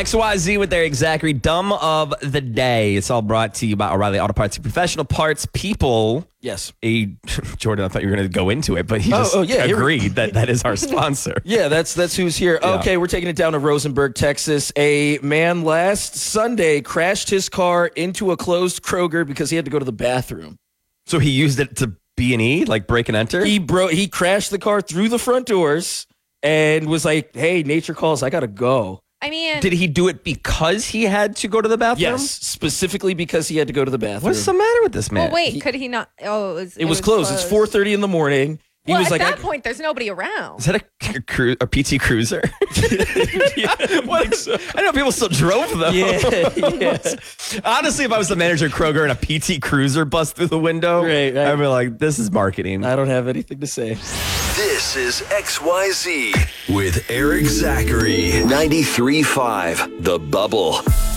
XYZ with their Zachary Dumb of the Day. It's all brought to you by O'Reilly Auto Parts, professional parts people. Yes. Jordan, I thought you were going to go into it, but he just agreed that is our sponsor. Yeah, that's who's here. Yeah. Okay, we're taking it down to Rosenberg, Texas. A man last Sunday crashed his car into a closed Kroger because he had to go to the bathroom. So he used it to B&E, like break and enter? He crashed the car through the front doors and was like, hey, nature calls, I got to go. I mean, did he do it because he had to go to the bathroom? Yes, specifically because he had to go to the bathroom. What's the matter with this man? well, wait, could he not? Oh, It was closed. It's 4:30 in the morning. He Well, was at like, that point, there's nobody around. Is that a PT Cruiser? I know people still drove them. yeah. Honestly, if I was the manager of Kroger and a PT Cruiser bust through the window, Right. I'd be like, this is marketing. I don't have anything to say. This is XYZ with Eric Zachary. 93.5 The Bubble.